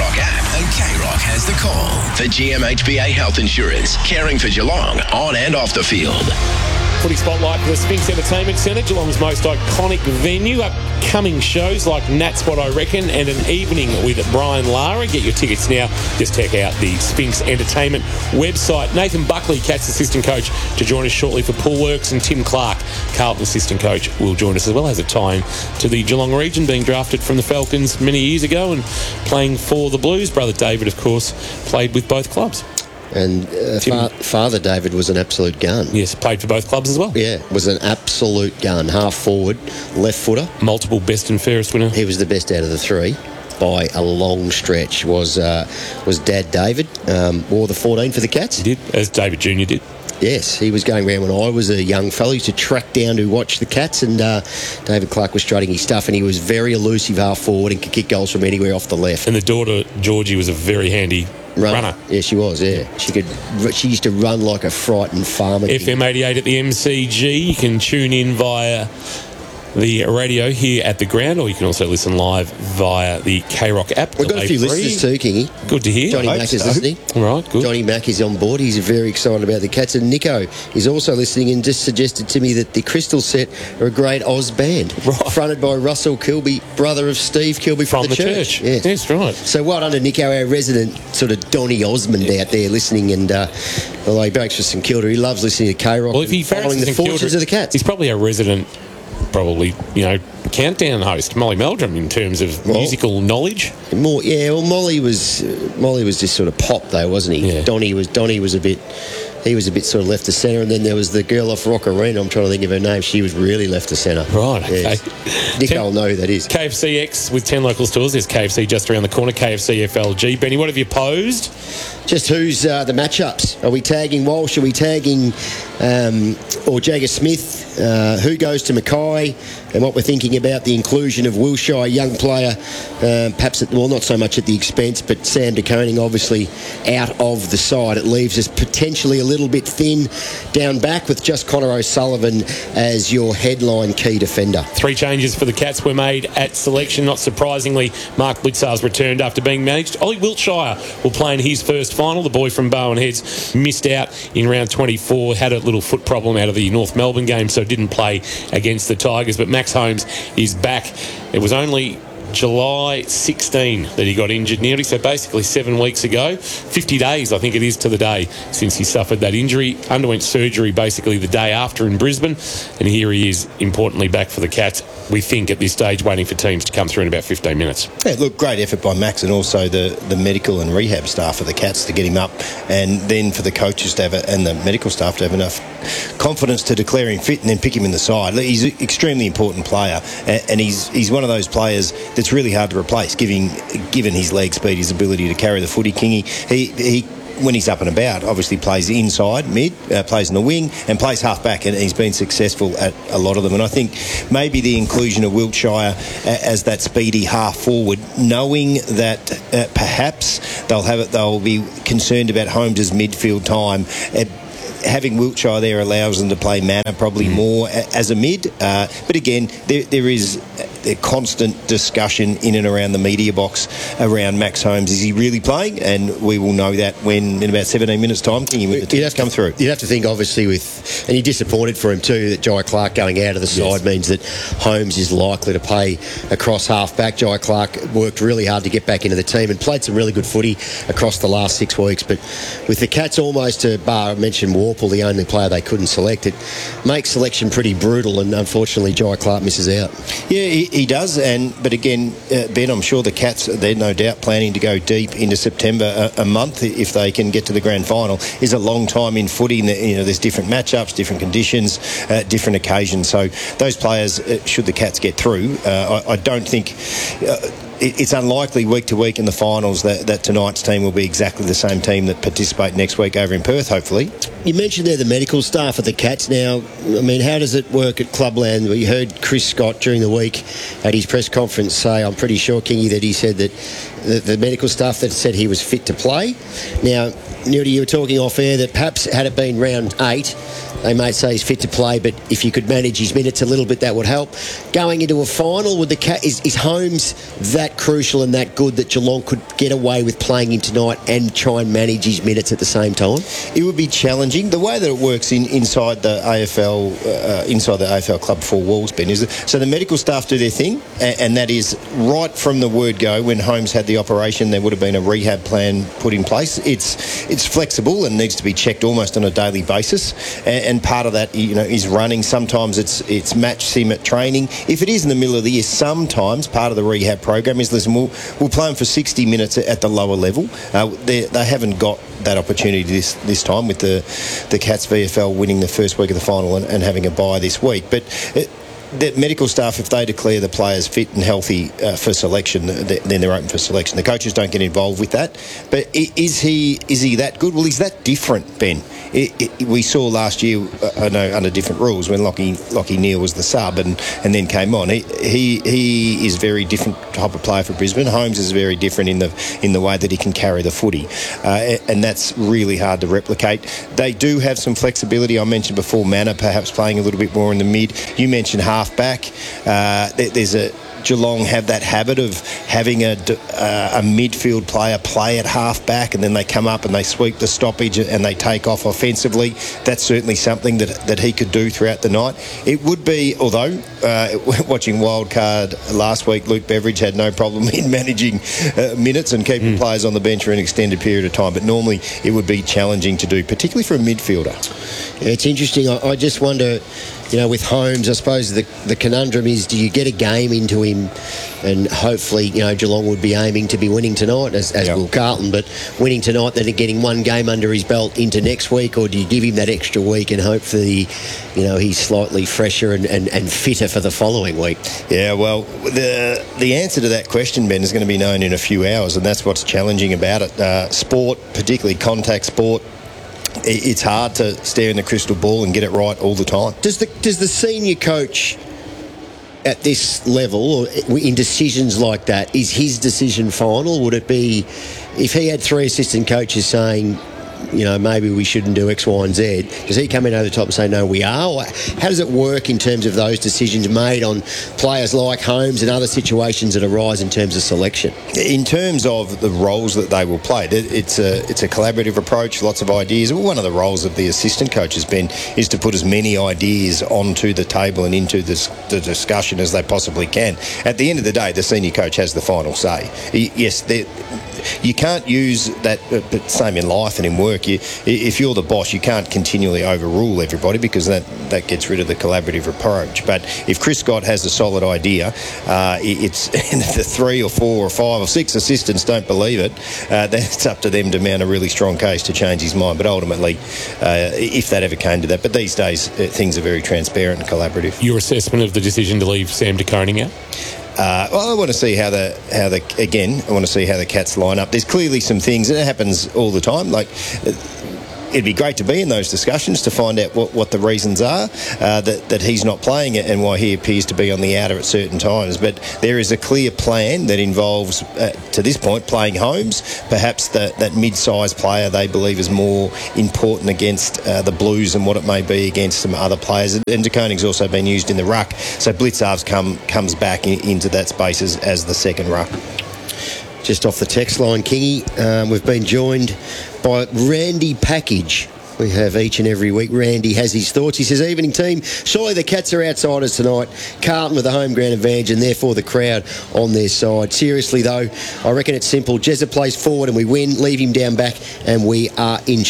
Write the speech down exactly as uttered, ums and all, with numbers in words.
K-Rock app, and K-Rock has the call. For G M H B A Health Insurance, caring for Geelong on and off the field. Footy Spotlight for the Sphinx Entertainment Centre, Geelong's most iconic venue. Upcoming shows like Nat's What I Reckon and an evening with Brian Lara. Get your tickets now. Just check out the Sphinx Entertainment website. Nathan Buckley, Cats assistant coach, to join us shortly for Pool Works, and Tim Clark, Carlton assistant coach, will join us as well. Has a tie to the Geelong region, being drafted from the Falcons many years ago and playing for the Blues. Brother David, of course, played with both clubs. And uh, fa- Father David was an absolute gun. Yes, played for both clubs as well. Yeah, was an absolute gun. Half forward, left footer. Multiple best and fairest winner. He was the best out of the three by a long stretch. Was uh, was Dad David. Um, wore the fourteen for the Cats. He did, as David Junior did. Yes, he was going around when I was a young fellow. He used to track down to watch the Cats, and uh, David Clark was strutting his stuff, and he was very elusive half forward and could kick goals from anywhere off the left. And the daughter, Georgie, was a very handy runner. runner. Yeah, she was, yeah. She could. She used to run like a frightened farmer. F M eighty-eight at the M C G. You can tune in via the radio here at the ground, or you can also listen live via the K-Rock app. We've got a few free. listeners too, Kingy. Good to hear. Johnny Mack so. is listening. All right, good. Johnny Mack is on board. He's very excited about the Cats. And Nico is also listening and just suggested to me that the Crystal Set are a great Oz band. Right. Fronted by Russell Kilby, brother of Steve Kilby from, from the, the church. church. Yes. yes, right. So well done to Nico, our resident sort of Donny Osmond yeah. out there listening. And uh, although he breaks for St Kilda, he loves listening to K-Rock. Well, if he following the fortunes Kilda, of the Cats. He's probably a resident, probably, you know, countdown host, Molly Meldrum, in terms of well, musical knowledge. More, yeah. Well, Molly was uh, Molly was just sort of pop though, wasn't he? Yeah. Donny was Donny was a bit. He was a bit sort of left to centre, and then there was the girl off Rock Arena. I'm trying to think of her name. She was really left to centre. Right, okay. Yes. Nico will know who that is. K F C X with ten local stores. There's K F C just around the corner, K F C F L G. Benny, what have you posed? Just who's uh, the matchups? Are we tagging Walsh? Are we tagging um, or Jagger Smith? Uh, who goes to Mackay? And what we're thinking about the inclusion of Wilshire, young player, um, perhaps, at, well, not so much at the expense, but Sam de Koning obviously out of the side. It leaves us potentially a little bit thin down back with just Connor O'Sullivan as your headline key defender. Three changes for the Cats were made at selection. Not surprisingly, Mark Blitzar's returned after being managed. Ollie Wiltshire will play in his first final. The boy from Bowen Heads missed out in round twenty-four, had a little foot problem out of the North Melbourne game, so didn't play against the Tigers. But Max Holmes is back. It was only July sixteenth that he got injured nearly, so basically seven weeks ago. fifty days, I think it is, to the day since he suffered that injury. Underwent surgery basically the day after in Brisbane, and here he is, importantly, back for the Cats. We think at this stage, waiting for teams to come through in about fifteen minutes. Yeah, look, great effort by Max, and also the, the medical and rehab staff of the Cats to get him up, and then for the coaches to have a, and the medical staff to have enough confidence to declare him fit and then pick him in the side. He's an extremely important player, and, and he's he's one of those players that's really hard to replace, given given his leg speed, his ability to carry the footy. Kingy, he he. when he's up and about, obviously plays inside, mid, uh, plays in the wing, and plays half back, and he's been successful at a lot of them. And I think maybe the inclusion of Wiltshire as that speedy half forward, knowing that uh, perhaps they'll have it, they'll be concerned about Holmes' midfield time. Uh, having Wiltshire there allows them to play Manor probably more as a mid. Uh, but again, there, there is a constant discussion in and around the media box around Max Holmes. Is he really playing? And we will know that when, in about seventeen minutes' time, can you the have come to, through. You'd have to think, obviously, with... And you're disappointed for him, too, that Jai Clark going out of the side yes. means that Holmes is likely to play across half-back. Jai Clark worked really hard to get back into the team and played some really good footy across the last six weeks. But with the Cats almost to bar, I mentioned Warple, the only player they couldn't select, it makes selection pretty brutal, and unfortunately Jai Clark misses out. Yeah, he, he does, and but again, uh, Ben, I'm sure the Cats, they're no doubt planning to go deep into September. A, a month, if they can get to the grand final, is a long time in footy. You know, there's different matchups, different conditions, uh, different occasions. So those players, uh, should the Cats get through, uh, I, I don't think... Uh, it's unlikely week to week in the finals that, that tonight's team will be exactly the same team that participate next week over in Perth, hopefully. You mentioned there the medical staff at the Cats. Now, I mean, how does it work at Clubland? We heard Chris Scott during the week at his press conference say, I'm pretty sure, Kingy, that he said that the, the medical staff that said he was fit to play. Now, Newty, you were talking off air that perhaps had it been round eight, they may say he's fit to play, but if you could manage his minutes a little bit, that would help. Going into a final, would the Cat, is, is Holmes that crucial and that good that Geelong could get away with playing him tonight and try and manage his minutes at the same time? It would be challenging. The way that it works in inside the A F L, uh, inside the A F L club four walls, Ben, is that, so the medical staff do their thing, and, and that is right from the word go. When Holmes had the operation, there would have been a rehab plan put in place. It's it's flexible and needs to be checked almost on a daily basis, and, and part of that, you know, is running. Sometimes it's it's match sim at training. If it is in the middle of the year, sometimes part of the rehab program is, listen, we'll, we'll play them for sixty minutes at the lower level. Uh, they, they haven't got that opportunity this this time with the the Cats V F L winning the first week of the final and, and having a bye this week. But it, the medical staff, if they declare the players fit and healthy uh, for selection, then they're open for selection. The coaches don't get involved with that. But is he is he that good? Well, he's that different, Ben. It, it, we saw last year, I know, under different rules, when Lockie, Lockie Neal was the sub and, and then came on. He, he he is a very different type of player for Brisbane. Holmes is very different in the in the way that he can carry the footy, uh, and that's really hard to replicate. They do have some flexibility. I mentioned before, Manor perhaps playing a little bit more in the mid. You mentioned halfback. Uh, there, there's a Geelong have that habit of having a, uh, a midfield player play at half-back, and then they come up and they sweep the stoppage and they take off offensively. That's certainly something that that he could do throughout the night. It would be, although uh, watching Wildcard last week, Luke Beveridge had no problem in managing uh, minutes and keeping mm. players on the bench for an extended period of time, but normally it would be challenging to do, particularly for a midfielder. Yeah, it's interesting. I, I just wonder, you know, with Holmes, I suppose the, the conundrum is, do you get a game into him, and hopefully, you know, Geelong would be aiming to be winning tonight, as, as yep. will Carlton, but winning tonight, then getting one game under his belt into next week, or do you give him that extra week and hope for the, you know, he's slightly fresher and, and, and fitter for the following week? Yeah, well, the the answer to that question, Ben, is going to be known in a few hours, and that's what's challenging about it. Uh, sport, particularly contact sport, it's hard to stare in the crystal ball and get it right all the time. Does the does the senior coach at this level, or in decisions like that, is his decision final? Would it be, if he had three assistant coaches saying, you know, maybe we shouldn't do X, Y and Z, does he come in over the top and say, no, we are? Or how does it work in terms of those decisions made on players like Holmes and other situations that arise in terms of selection? In terms of the roles that they will play, it's a it's a collaborative approach, lots of ideas. Well, one of the roles of the assistant coach has been is to put as many ideas onto the table and into this, the discussion as they possibly can. At the end of the day, the senior coach has the final say. Yes, you can't use that, but same in life and in work. You, if you're the boss, you can't continually overrule everybody, because that, that gets rid of the collaborative approach. But if Chris Scott has a solid idea, uh, it's the three or four or five or six assistants don't believe it, uh, then it's up to them to mount a really strong case to change his mind. But ultimately, uh, if that ever came to that, but these days uh, things are very transparent and collaborative. Your assessment of the decision to leave Sam De Koning out? Uh, well, I want to see how the how the again. I want to see how the Cats line up. There's clearly some things, and it happens all the time. Like, uh, it'd be great to be in those discussions to find out what, what the reasons are uh, that that he's not playing it and why he appears to be on the outer at certain times. But there is a clear plan that involves, uh, to this point, playing Holmes. Perhaps the, that mid-sized player they believe is more important against uh, the Blues than what it may be against some other players. And De Koning's also been used in the ruck, so Blitzarves come comes back in, into that space as, as the second ruck. Just off the text line, Kingy, um, we've been joined by Randy Package. We have each and every week. Randy has his thoughts. He says, evening team, surely the Cats are outsiders tonight. Carlton with the home ground advantage and therefore the crowd on their side. Seriously though, I reckon it's simple. Jezza plays forward and we win, leave him down back and we are in